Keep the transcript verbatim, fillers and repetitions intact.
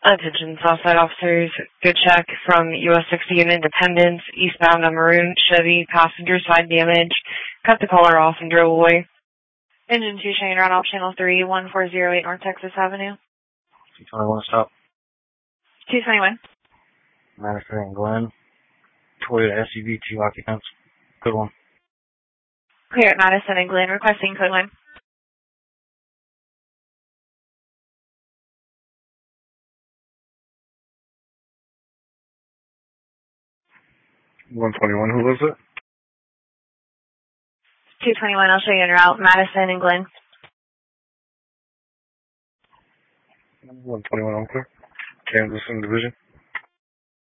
Attention Southside officers, good check from U S sixty in Independence, eastbound on Maroon Chevy, passenger side damage. Cut the caller off and drove away. Engine two Cheyenne route off channel three, one four zero eight North Texas Avenue. two twenty-one stop. two twenty-one. Madison and Glen. Toyota S U V, two occupants. Good one. Clear at Madison and Glen, requesting code one. one twenty-one, who was it? two twenty-one, I'll show you en route, Madison and Glen. one twenty-one, I'm clear. Kansas and Division.